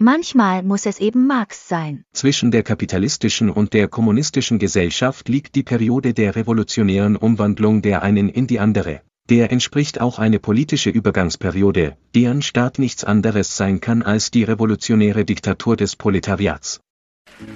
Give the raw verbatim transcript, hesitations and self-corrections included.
Manchmal muss es eben Marx sein. Zwischen der kapitalistischen und der kommunistischen Gesellschaft liegt die Periode der revolutionären Umwandlung der einen in die andere. Der entspricht auch eine politische Übergangsperiode, deren Start nichts anderes sein kann als die revolutionäre Diktatur des Proletariats.